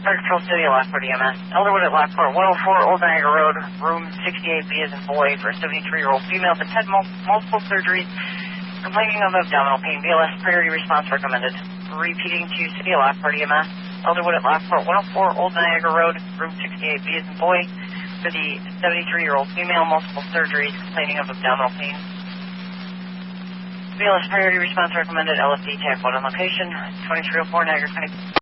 Fire Control City, Lockport EMS. Elderwood at Lockport, 104 Old Niagara Road, room 68B as in boy, for a 73-year-old female that's had multiple surgeries, complaining of abdominal pain. BLS priority response recommended. Repeating to City, Lockport EMS. Elderwood at Lockport, 104 Old Niagara Road, room 68B as in boy, for the 73-year-old female, multiple surgeries, complaining of abdominal pain. BLS priority response recommended. LFD tag 1 on location, 2304 Niagara County.